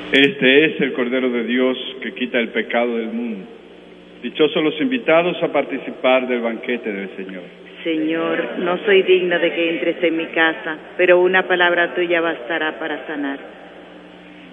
Este es el Cordero de Dios que quita el pecado del mundo. Dichosos los invitados a participar del banquete del Señor. Señor, no soy digno de que entres en mi casa, pero una palabra tuya bastará para sanar.